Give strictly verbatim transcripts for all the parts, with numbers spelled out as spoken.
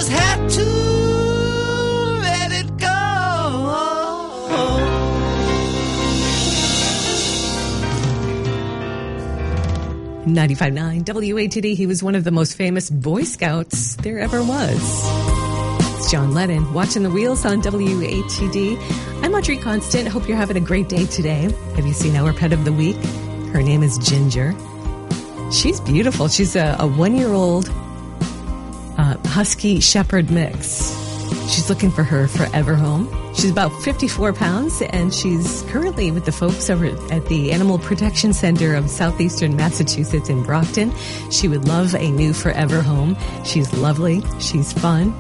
just had to let it go. ninety-five point nine W A T D. He was one of the most famous Boy Scouts there ever was. It's John Lennon, Watching the Wheels on W A T D. I'm Audrey Constant. Hope you're having a great day today. Have you seen our pet of the week? Her name is Ginger. She's beautiful. She's a, a one-year-old uh, Husky Shepherd mix. She's looking for her forever home. She's about fifty-four pounds, and she's currently with the folks over at the Animal Protection Center of Southeastern Massachusetts in Brockton. She would love a new forever home. She's lovely. She's fun.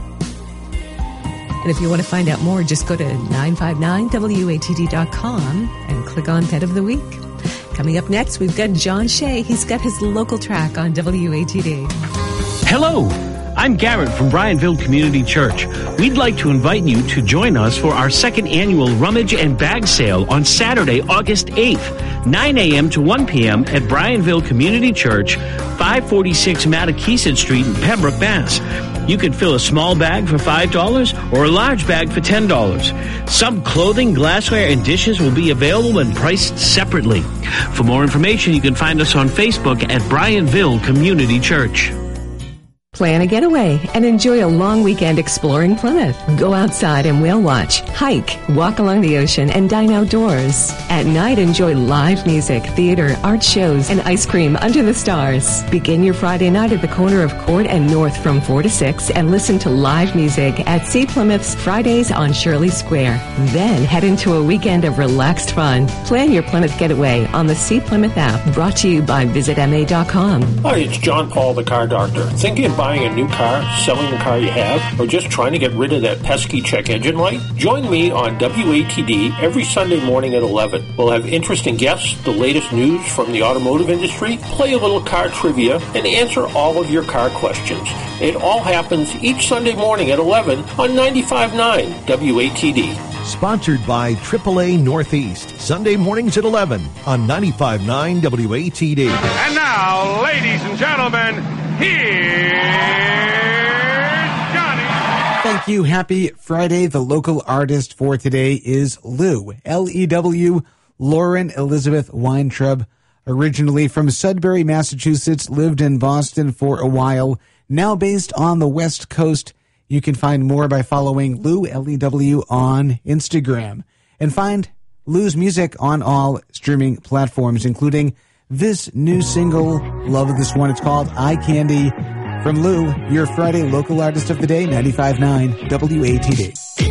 And if you want to find out more, just go to nine five nine W A T D dot com and click on Pet of the Week. Coming up next, we've got John Shea. He's got his local track on W A T D. Hello. I'm Garrett from Bryanville Community Church. We'd like to invite you to join us for our second annual Rummage and Bag Sale on Saturday, August eighth, nine a.m. to one p.m. at Bryanville Community Church, five forty-six Matakeesit Street in Pembroke, Mass. You can fill a small bag for five dollars or a large bag for ten dollars. Some clothing, glassware, and dishes will be available and priced separately. For more information, you can find us on Facebook at Bryanville Community Church. Plan a getaway and enjoy a long weekend exploring Plymouth. Go outside and whale watch, hike, walk along the ocean, and dine outdoors. At night, enjoy live music, theater, art shows, and ice cream under the stars. Begin your Friday night at the corner of Court and North from four to six and listen to live music at Sea Plymouth's Fridays on Shirley Square. Then head into a weekend of relaxed fun. Plan your Plymouth getaway on the Sea Plymouth app, brought to you by visit M A dot com. Hi, it's John Paul, the car doctor. Thinking of buying a new car, selling the car you have, or just trying to get rid of that pesky check engine light? Join me on W A T D every Sunday morning at eleven. We'll have interesting guests, the latest news from the automotive industry, play a little car trivia, and answer all of your car questions. It all happens each Sunday morning at eleven on ninety-five point nine W A T D. Sponsored by triple A Northeast, Sunday mornings at eleven on ninety-five point nine W A T D. And now, ladies and gentlemen, here's Johnny. Thank you. Happy Friday. The local artist for today is Lou, L E W, Lauren Elizabeth Weintraub. Originally from Sudbury, Massachusetts, lived in Boston for a while, now based on the West Coast. You can find more by following Lou, L E W, on Instagram. And find Lou's music on all streaming platforms, including this new single. Love this one. It's called Eye Candy. From Lou, your Friday local artist of the day, ninety-five point nine W A T D.